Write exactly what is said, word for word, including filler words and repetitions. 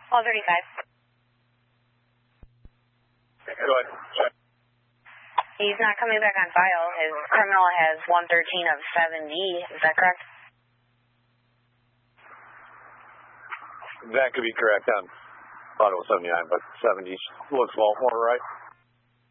All thirty-five. Go ahead. He's not coming back on file. His criminal has one thirteen of seven D. Is that correct? That could be correct on Auto seventy-nine, but seventy looks a lot more right.